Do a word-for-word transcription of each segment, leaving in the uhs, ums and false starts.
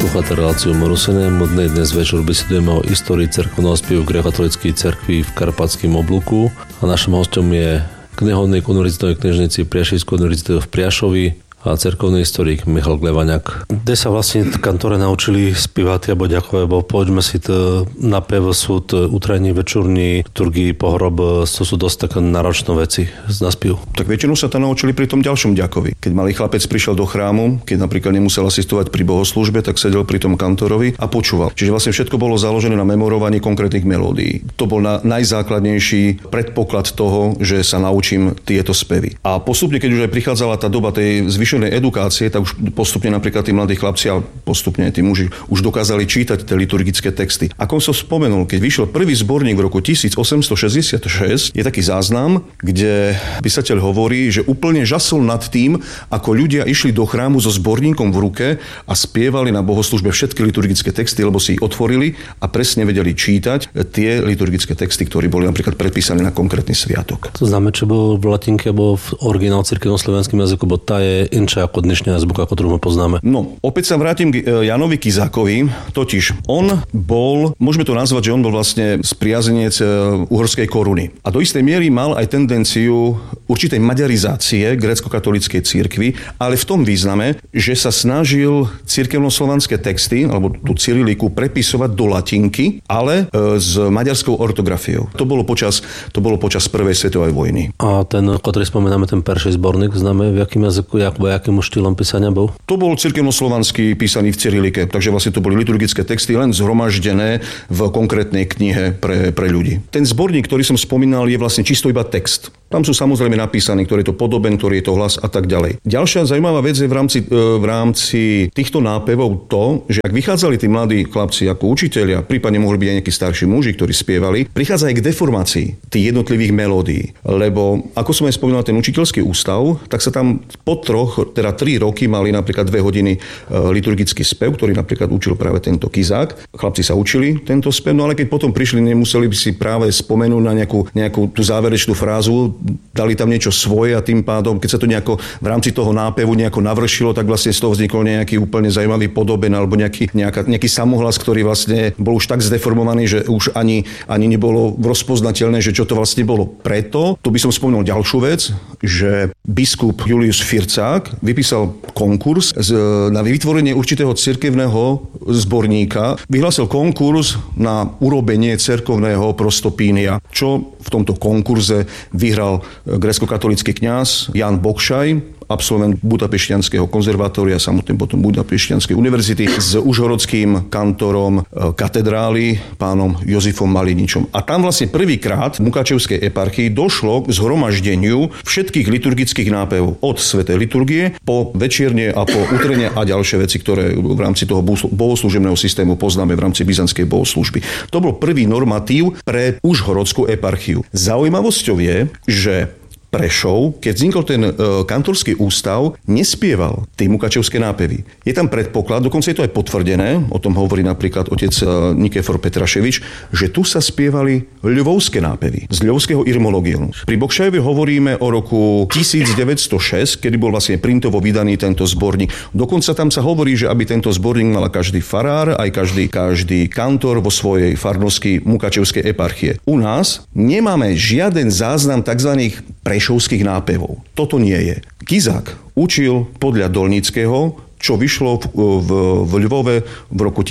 Počúchate reláciu Morusene modnej. Dnes večer besedujeme o histórii cirkevného spievu v gréckokatolíckej cirkvi v Karpatském Oblúku a našim hostom je knihovník univerzitnej knižnici Priašovskej univerzity v Priašovi a cirkevný historik Michal Glevaňák. Kde sa vlastne kantore naučili spievať alebo ďakové, bo poďme si to napev sú to utrajní, večurní, liturgii, pohrob, to sú dosť také náročné veci na spiev. Tak väčšinu sa to naučili pri tom ďalšom ďakovi. Keď malý chlapec prišiel do chrámu, keď napríklad nemusel asistovať pri bohoslúžbe, tak sedel pri tom kantorovi a počúval. Čiže vlastne všetko bolo založené na memorovaní konkrétnych melódií. To bol na najzákladnejší predpoklad toho, že sa naučím tieto spevy. A postupne, keď už aj prichádzala tá doba tej zvyšenej edukácie, tak už postupne napríklad tí mladí chlapci a postupne tí muži už dokázali čítať tie liturgické texty. Ako som spomenul, keď vyšiel prvý zborník v roku tisícosemstošesťdesiatšesť, je taký záznam, kde písateľ hovorí, že úplne žasol nad tým, ako ľudia išli do chrámu so zborníkom v ruke a spievali na bohoslúžbe všetky liturgické texty, lebo si ich otvorili a presne vedeli čítať tie liturgické texty, ktoré boli napríklad predpísané na konkrétny sviatok. To znamená, či bol v latinke alebo v originál cirkevno-slovenskom jazyku, bo tá je inčia ako dnešný jazyk, ako druhú poznáme. No, opäť sa vrátim k Janovi Kizákovi, totiž on bol, môžeme to nazvať, že on bol vlastne spriazenec uhorskej koruny. A do istej miery mal aj tendenciu určitej maďarizácie gréckokatolíckej cirkvi, ale v tom význame, že sa snažil cirkevnoslovanské texty, alebo tú cyriliku prepisovať do latinky, ale s maďarskou ortografiou. To bolo počas, to bolo počas prvej svetovej vojny. A ten, ktorý spomíname, ten perší zborník, známe v jakým jazyku, ako akým štýlom písania bol? To bol cirkevnoslovanský písaný v cyrilike, takže vlastne to boli liturgické texty len zhromaždené v konkrétnej knihe pre, pre ľudí. Ten zborník, ktorý som spomínal, je vlastne čisto iba text. Tam sú samozrejme napísaní, ktorý je to podoben, ktorý je to hlas a tak ďalej. Ďalšia zaujímavá vec je v rámci, v rámci týchto nápevov to, že ak vychádzali tí mladí chlapci ako učitelia, prípadne mohli byť aj nejakí starší muži, ktorí spievali, prichádza aj k deformácii tých jednotlivých melódií. Lebo ako som aj spomínal ten učiteľský ústav, tak sa tam po troch, teda tri roky mali napríklad dve hodiny liturgický spev, ktorý napríklad učil práve tento Kizák. Chlapci sa učili tento spev, no ale keď potom prišli, nemuseli by si práve spomenúť na nejakú, nejakú tú záverečnú frázu, dali tam niečo svoje a tým pádom, keď sa to nejako v rámci toho nápevu nejako navršilo, tak vlastne z toho vznikol nejaký úplne zaujímavý podoben alebo nejaký, nejaká, nejaký samohlas, ktorý vlastne bol už tak zdeformovaný, že už ani, ani nebolo rozpoznateľné, že čo to vlastne bolo. Preto, tu by som spomenul ďalšiu vec, že biskup Julius Fircák vypísal konkurs na vytvorenie určitého cirkevného zborníka. Vyhlásil konkurs na urobenie cirkevného prostopínia, čo v tomto konkurze vyhral gréckokatolícky kňaz Jan Bokšaj, absolvent Budapešťanského konzervatória, samotné potom Budapešťanskej univerzity, s užhorodským kantorom katedrály, pánom Jozifom Maliničom. A tam vlastne prvýkrát v Mukačevskej eparchii došlo k zhromaždeniu všetkých liturgických nápevov od svätej liturgie po večierne a po utrenie a ďalšie veci, ktoré v rámci toho bohoslúžebného systému poznáme v rámci byzantskej bohoslúžby. To bol prvý normatív pre užhorodskú eparchiu. Zaujímavosťou je, že Prešov, keď vznikol ten e, kantorský ústav, nespieval tie mukačevské nápevy. Je tam predpoklad, dokonca je to aj potvrdené, o tom hovorí napríklad otec e, Nikéfor Petraševič, že tu sa spievali ľvovské nápevy z ľvovského irmologionu. Pri Bokšajovi hovoríme o roku tisícdeväťstošesť, kedy bol vlastne printovo vydaný tento zborník. Dokonca tam sa hovorí, že aby tento zborník mal každý farár, aj každý, každý kantor vo svojej farnosti mukačevskej eparchie. U nás nemáme žiaden záznam tzv. Prešovských nápevov. Toto nie je. Kizák učil podľa Dolnického, čo vyšlo v, v, v Ľvove v roku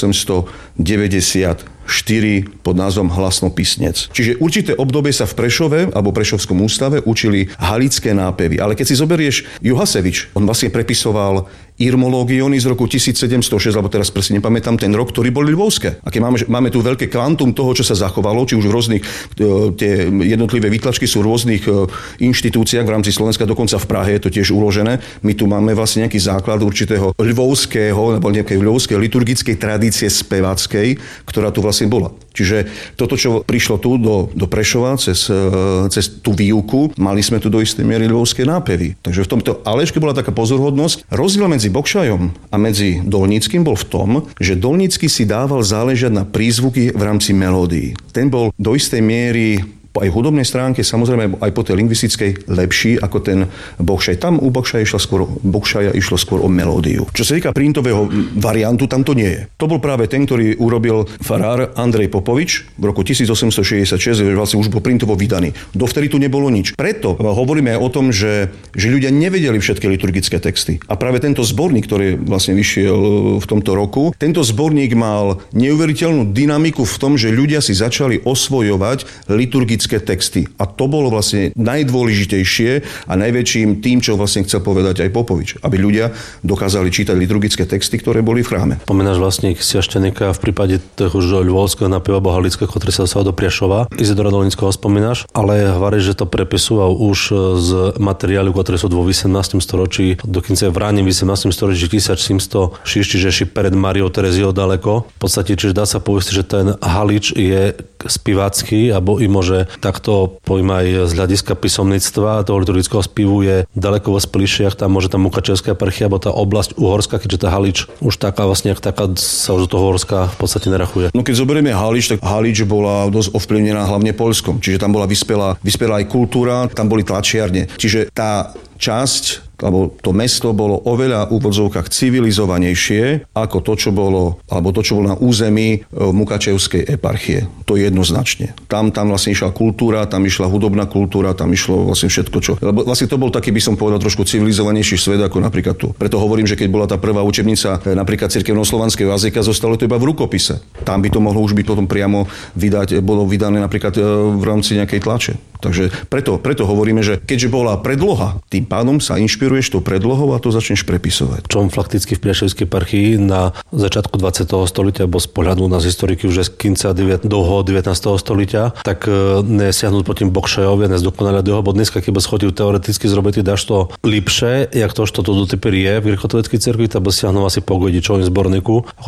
tisícosemstodeväťdesiatštyri pod názvom Hlasnopisnec. Čiže určité obdobie sa v Prešove alebo Prešovskom ústave učili halické nápevy. Ale keď si zoberieš Juhasevič, on vlastne prepisoval irmológiony z roku tisícsedemstošesť, alebo teraz presne nepamätám ten rok, ktorý boli ľvovské. A keď máme, máme tu veľké kvantum toho, čo sa zachovalo, či už v rôznych, tie jednotlivé výtlačky sú v rôznych inštitúciách v rámci Slovenska, dokonca v Prahe je to tiež uložené. My tu máme vlastne nejaký základ určitého ľvovského, alebo nejakej ľvovskej liturgickej tradície speváckej, ktorá tu vlastne bola. Čiže toto, čo prišlo tu do, do Prešova cez, cez tú výuku, mali sme tu do istej miery ľvovské nápevy. Takže v tomto Aleške bola taká pozorhodnosť. Rozdiel medzi Bokšajom a medzi Dolnickým bol v tom, že Dolnický si dával záležať na prízvuky v rámci melódií. Ten bol do istej miery aj v hudobnej stránke, samozrejme aj po tej lingvistickej lepší ako ten Bohšaj. Tam u Bohšaja išlo skôr, Bohšaja išlo skôr o melódiu. Čo sa týka printového variantu, tam to nie je. To bol práve ten, ktorý urobil farár Andrej Popovič v roku tisícosemstošesťdesiatšesť, vlastne už bol printovo vydaný. Dovtedy tu nebolo nič. Preto hovoríme aj o tom, že, že ľudia nevedeli všetky liturgické texty. A práve tento zborník, ktorý vlastne vyšiel v tomto roku, tento zborník mal neuveriteľnú dynamiku v tom, že ľudia si začali osvojovať liturgické texty. A to bolo vlastne najdôležitejšie a najväčším tým, čo vlastne chcel povedať aj Popovič. Aby ľudia dokázali čítať liturgické texty, ktoré boli v chráme. Pomenáš vlastne Siaštenika v prípade toho ľudovského napieva Bohalického, ktorý sa dostal do Priešova. Izidora Dolinického spomínaš, ale hovoríš, že to prepisoval už z materiálu, ktoré sú vo osemnástom storočí, dokonca v ránim osemnástom storočí tisícsedemstošesť, čiže ešte pred Máriou Tereziou daleko. V podstate, čiže dá sa povedať, že ten Halič je spivácky, alebo i môže takto poviem aj z hľadiska písomníctva toho liturgického spívu je ďaleko vo Splišiach, tam môže tam Mukačevská eparchia, alebo tá oblasť Uhorská, keďže tá Halič už taká vlastne taká sa už do toho Uhorska v podstate nerachuje. No keď zoberieme Halič, tak Halič bola dosť ovplyvnená hlavne Poľskom, čiže tam bola vyspelá, vyspelá aj kultúra, tam boli tlačiarne. Čiže tá časť alebo to mesto bolo oveľa v úvodzovkách civilizovanejšie ako to, čo bolo, alebo to, čo bolo na území Mukačevskej eparchie. To jednoznačne. Tam, tam vlastne išla kultúra, tam išla hudobná kultúra, tam išlo vlastne všetko, čo... Lebo vlastne to bol taký, by som povedal, trošku civilizovanejší svet ako napríklad tu. Preto hovorím, že keď bola tá prvá učebnica napríklad cirkevnoslovanského jazyka, zostalo to iba v rukopise. Tam by to mohlo už byť potom priamo vydať, bolo vydané napríklad v rámci nejakej tlače. Takže preto, preto hovoríme, že keďže bola predloha, tým pádom sa inšpiruješ tou predlohou a to začneš prepisovať. Čom fakticky v Priešovskej eparchii na začiatku dvadsiateho storočia, alebo z pohľadu na historiky už z konca dlho devätnásteho storočia, tak nesiahnuť po tým Bohšajovi, nezdokonali ho, bo dneska, keby schodil teoreticky zrobiť, dáš to lepšie, jak to, čo to do typer je v grekokatolíckej cirkvi, tak by siahnuť asi po Gojdičovým zborníku.